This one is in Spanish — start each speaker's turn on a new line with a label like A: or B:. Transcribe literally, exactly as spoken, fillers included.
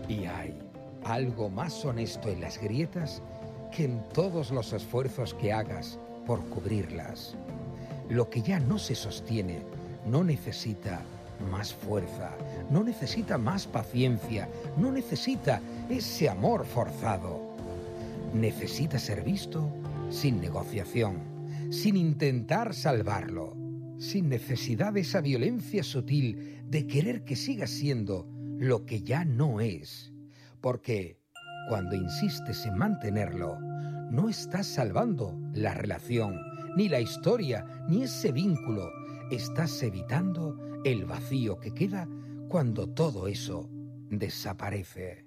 A: Y hay algo más honesto en las grietas que en todos los esfuerzos que hagas por cubrirlas. Lo que ya no se sostiene no necesita más fuerza, no necesita más paciencia, no necesita ese amor forzado. Necesita ser visto sin negociación, sin intentar salvarlo, sin necesidad de esa violencia sutil de querer que siga siendo lo que ya no es. Porque cuando insistes en mantenerlo, no estás salvando la relación, ni la historia, ni ese vínculo. Estás evitando el vacío que queda cuando todo eso desaparece.